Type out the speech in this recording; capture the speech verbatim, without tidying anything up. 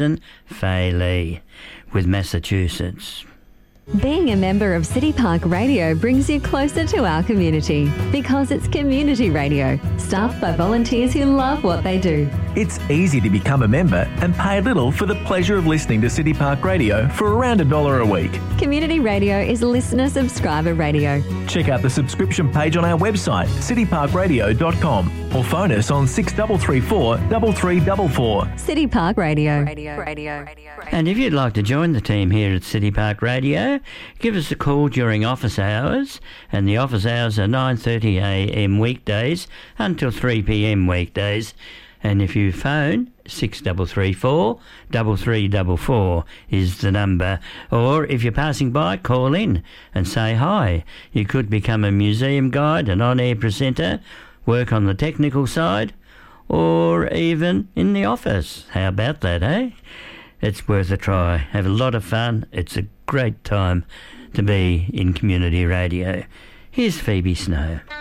Fay with Massachusetts. Being a member of City Park Radio brings you closer to our community because it's community radio, staffed by volunteers who love what they do. It's easy to become a member and pay little for the pleasure of listening to City Park Radio for around a dollar a week. Community radio is listener subscriber radio. Check out the subscription page on our website, city park radio dot com, or phone us on six three three four, three three four four. City Park Radio. Radio. Radio. And if you'd like to join the team here at City Park Radio, give us a call during office hours, and the office hours are nine thirty a m weekdays until three p m weekdays. And if you phone, six three three four, three three four four is the number. Or if you're passing by, call in and say hi. You could become a museum guide, an on-air presenter, work on the technical side, or even in the office. How about that, eh? It's worth a try. Have a lot of fun. It's a great time to be in community radio. Here's Phoebe Snow.